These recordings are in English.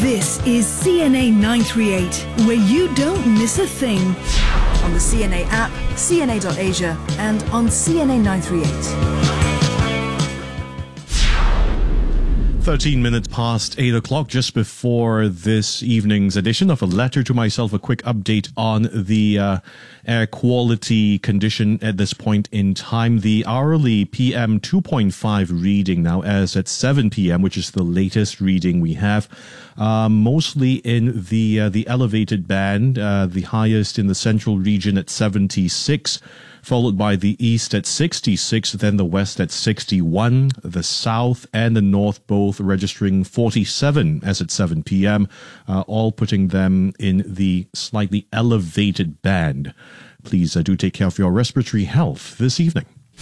This is CNA 938, where you don't miss a thing. On the CNA app, CNA.Asia, and on CNA 938. 13 minutes past 8 o'clock, just before this evening's edition of A Letter to Myself, a quick update on the air quality condition at this point in time. The hourly PM 2.5 reading now as at 7 p.m., which is the latest reading we have, mostly in the elevated band, the highest in the central region at 76, followed by the east at 66, then the west at 61, the south and the north both registering 47 as at 7 p.m., all putting them in the slightly elevated band. Please do take care of your respiratory health this evening.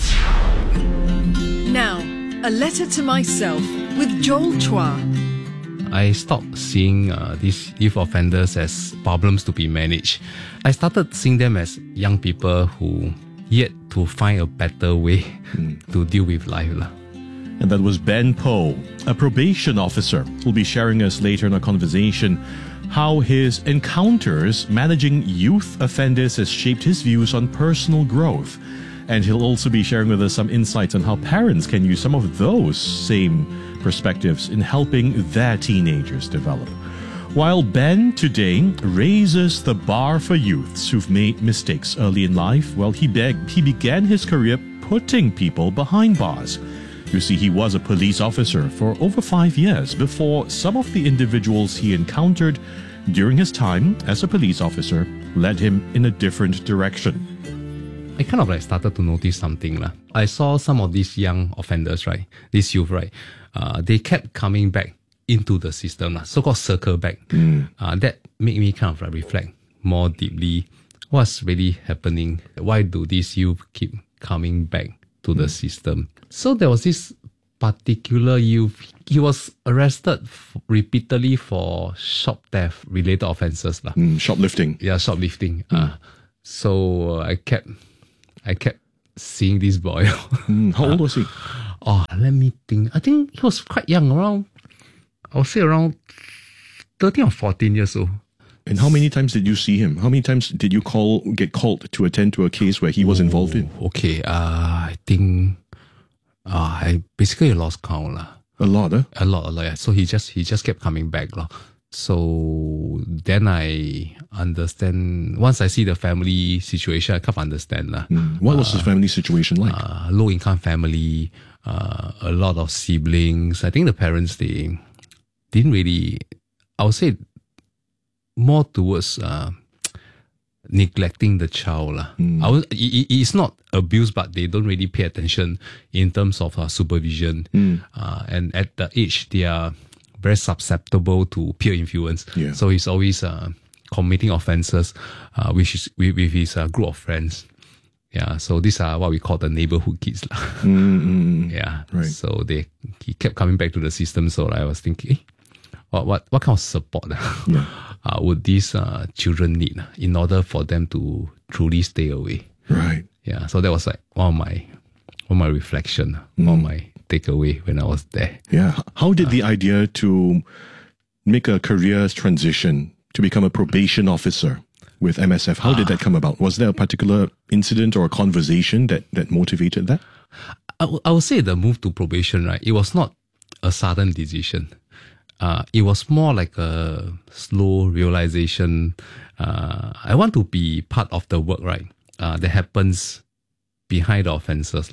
Now, A Letter to Myself with Joel Chua. I stopped seeing these youth offenders as problems to be managed. I started seeing them as young people who yet to find a better way to deal with life. And that was Ben Poe, a probation officer, who'll be sharing us later in our conversation how his encounters managing youth offenders has shaped his views on personal growth. And he'll also be sharing with us some insights on how parents can use some of those same perspectives in helping their teenagers develop. While Ben today raises the bar for youths who've made mistakes early in life, well, he began his career putting people behind bars. You see, he was a police officer for over 5 years before some of the individuals he encountered during his time as a police officer led him in a different direction. I kind of started to notice something. I saw some of these young offenders, these youth, they kept coming back into the system, so-called circle back. That made me kind of reflect more deeply what's really happening. Why do these youth keep coming back to the system? So there was this particular youth. He was arrested repeatedly for shop theft related offences. Shoplifting. Yeah, shoplifting. So I kept seeing this boy. How old was he? Let me think. I think he was quite young, I would say around 13 or 14 years old. And how many times did you see him? How many times did you get called to attend to a case where he was involved in? Okay, I think I basically lost count. A lot, huh? A lot, yeah. So he just kept coming back. So then I understand, once I see the family situation, I kind of understand. What was his family situation like? Low income family, a lot of siblings. I think the parents, they didn't really, I would say, more towards neglecting the child. It's not abuse, but they don't really pay attention in terms of supervision. And at the age, they are very susceptible to peer influence. Yeah. So he's always committing offences with his group of friends. Yeah, so these are what we call the neighborhood kids. Yeah, right. So he kept coming back to the system. So I was thinking, what kind of support would these children need in order for them to truly stay away? Right. Yeah, so that was like one of my reflection, one of my takeaway when I was there. Yeah. How did the idea to make a career transition to become a probation officer with MSF, how did that come about? Was there a particular incident or a conversation that motivated that? I would say the move to probation, it was not a sudden decision. It was more like a slow realization. I want to be part of the work, that happens behind the offences.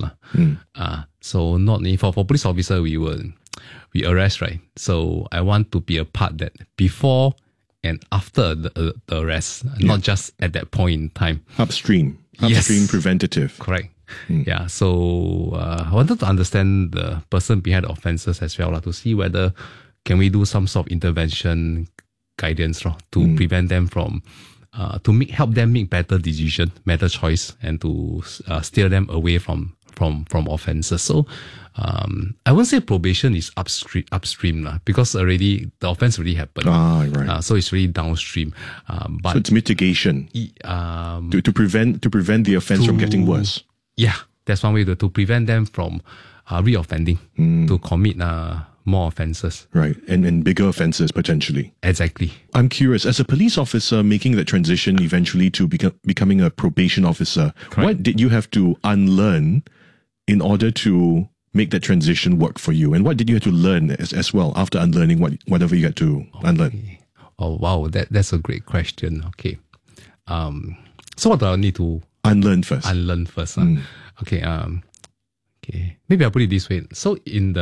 So not for police officer, we arrest, So I want to be a part that before and after the arrest, not just at that point in time. Upstream preventative. Correct. Yeah, so I wanted to understand the person behind the offences as well, to see whether can we do some sort of intervention guidance to prevent them from, help them make better decision, better choice, and to steer them away from offences. So I wouldn't say probation is upstream because already the offence already happened. Right. So it's really downstream. But so it's mitigation to prevent the offence from getting worse. Yeah, that's one way to prevent them from reoffending, to commit more offences. Right. And bigger offenses potentially. Exactly. I'm curious, as a police officer making that transition eventually to becoming a probation officer, what did you have to unlearn in order to make that transition work for you? And what did you have to learn as well after unlearning whatever you had to unlearn? Oh, wow. That's a great question. Okay. So what do I need to Unlearn first. unlearn first? Okay. Okay. Maybe I'll put it this way. So in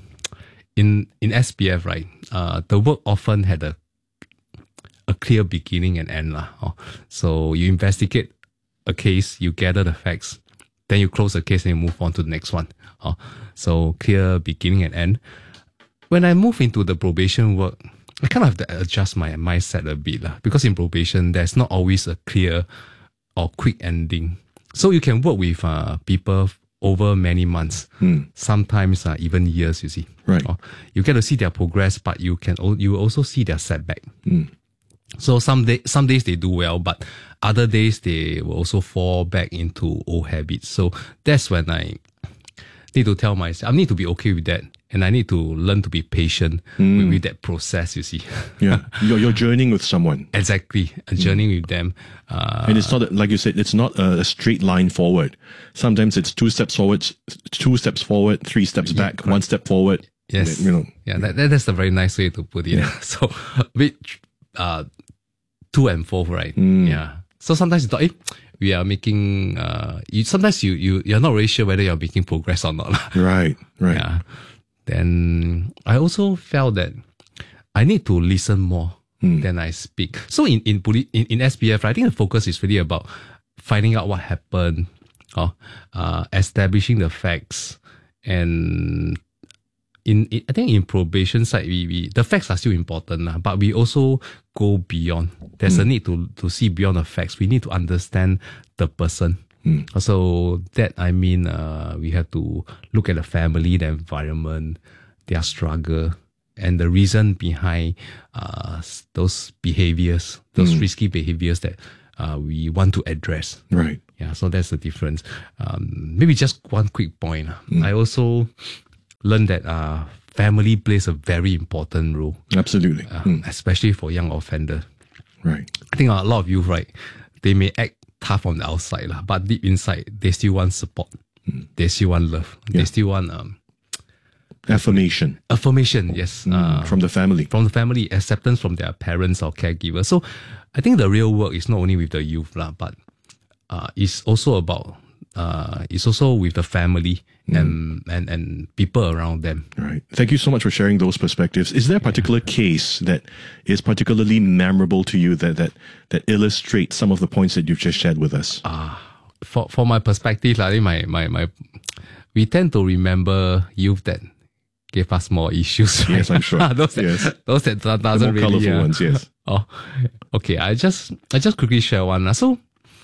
SPF, right, the work often had a clear beginning and end. So you investigate a case, you gather the facts, then you close the case and you move on to the next one. So clear beginning and end. When I move into the probation work, I kind of have to adjust my mindset a bit, because in probation, there's not always a clear or quick ending. So you can work with people over many months, sometimes even years, you see. Right. You get to see their progress, but you will also see their setback. So some days they do well, but other days they will also fall back into old habits. So that's when I need to tell myself, I need to be okay with that. And I need to learn to be patient with that process, you see. Yeah. You're journeying with someone. Exactly. A journey with them. And it's not, like you said, it's not a straight line forward. Sometimes it's 2 steps forward, 3 steps back, correct. 1 step forward. Yes. Yeah. That's a very nice way to put it. Yeah. So, a bit, to and fro, right? Yeah. So sometimes you thought, we are making, sometimes you're not really sure whether you're making progress or not. Right. Yeah. Then I also felt that I need to listen more than I speak. So in SPF, I think the focus is really about finding out what happened, establishing the facts, and I think in probation side, the facts are still important, but we also go beyond. There's a need to see beyond the facts. We need to understand the person. So that, I mean, we have to look at the family, the environment, their struggle, and the reason behind those behaviors, those risky behaviors that we want to address. Right. Yeah, so that's the difference. Maybe just one quick point. I also learned that family plays a very important role. Absolutely. Especially for young offender. Right. I think a lot of youth, right, they may act tough on the outside, but deep inside, they still want support. They still want love. Yeah. They still want Affirmation. affirmation, yes. From the family. From the family, acceptance from their parents or caregivers. So I think the real work is not only with the youth, but it's also about, it's also with the family and people around them. Right. Thank you so much for sharing those perspectives. Is there a particular case that is particularly memorable to you that illustrates some of the points that you've just shared with us? For my perspective, I think my we tend to remember youth that gave us more issues. Right? Yes, I'm sure. those that doesn't the more really. colorful ones, yes. Okay. I just quickly share one. So,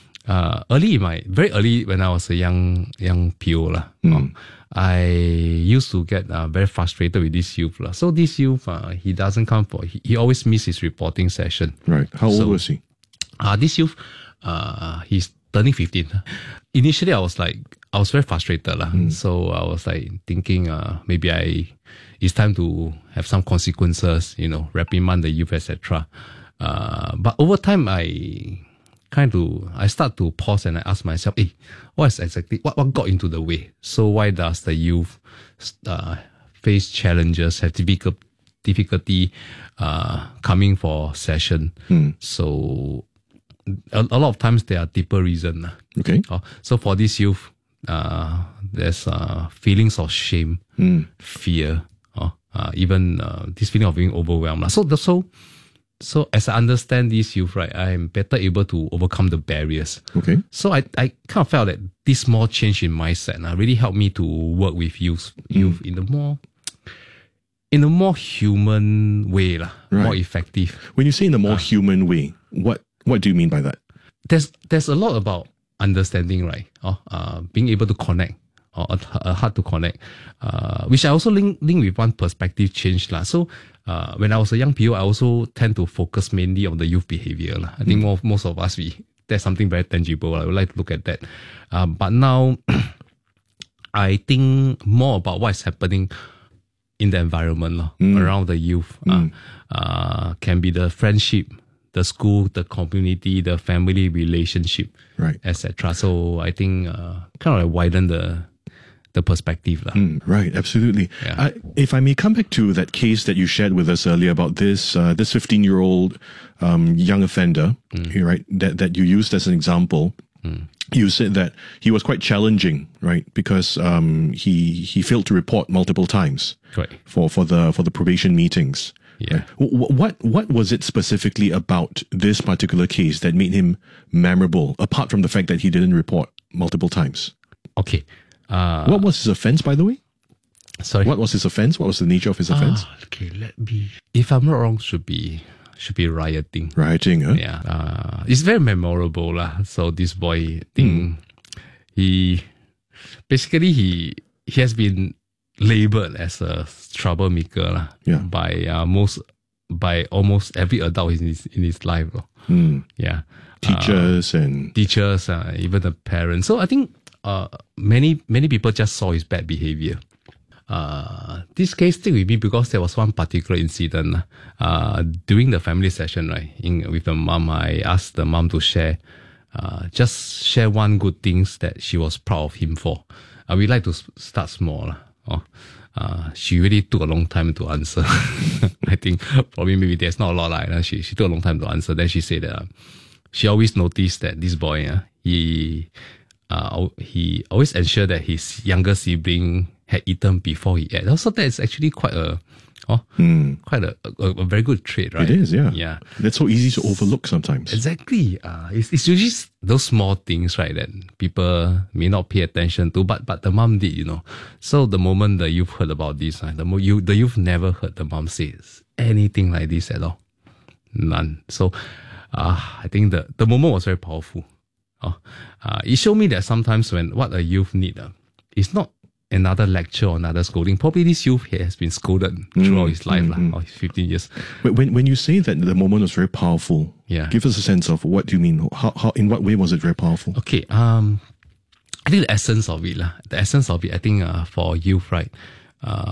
very early when I was a young PO, I used to get very frustrated with this youth. So this youth, he doesn't come he always miss his reporting session. Right. How old was he? This youth, he's turning 15. Initially, I was very frustrated. So I was thinking, maybe it's time to have some consequences, reprimand the youth, etc. But over time, I start to pause and I ask myself, what got into the way? So why does the youth face challenges, have difficulty coming for session? So a lot of times there are deeper reasons. Okay. So for this youth, there's feelings of shame, fear, even this feeling of being overwhelmed. So as I understand this youth, right, I am better able to overcome the barriers. Okay. So I kind of felt that this small change in mindset really helped me to work with youth in a more human way, more effective. When you say in a more human way, what do you mean by that? There's a lot about understanding, right? Being able to connect, or hard to connect, which I also link with one perspective change. So when I was a young PO, I also tend to focus mainly on the youth behavior. I think most of us, that's something very tangible. I would like to look at that. But now, I think more about what's happening in the environment around the youth. Can be the friendship, the school, the community, the family relationship, Right. etc. So I think kind of like widen the perspective. Right, absolutely. Yeah. If I may come back to that case that you shared with us earlier about this 15-year-old young offender, right, that you used as an example. You said that he was quite challenging, right, because he failed to report multiple times Right. for the probation meetings. Yeah. Right? What was it specifically about this particular case that made him memorable, apart from the fact that he didn't report multiple times? Okay. What was his offense, by the way? Sorry. What was his offense? What was the nature of his offense? Okay, let me. If I'm not wrong, should be rioting. Rioting, huh? Yeah. It's very memorable lah. So this boy, I think he has been labeled as a troublemaker lah. Yeah. by almost every adult in his life. Yeah. Teachers and Teachers, even the parents. So I think many people just saw his bad behavior. This case stayed with me because there was one particular incident. During the family session, right, with the mom, I asked the mom to share one good things that she was proud of him for. We like to start small. She really took a long time to answer. I think probably maybe there's not a lot like she took a long time to answer. Then she said that she always noticed that this boy, he always ensured that his younger sibling had eaten before he ate. So that is actually quite a very good trait, right? it is, yeah. Yeah. That's so easy to overlook sometimes. Exactly. It's usually those small things, right, that people may not pay attention to, but the mom did, So the moment the youth heard about this, the youth never heard the mom say anything like this at all. None. So I think the moment was very powerful. It showed me that sometimes what a youth need is not another lecture or another scolding. Probably this youth has been scolded throughout his life, or his 15 years. When you say that the moment was very powerful, Yeah. give us a sense of what do you mean? How in what way was it very powerful? Okay, I think the essence of it, I think for youth, right,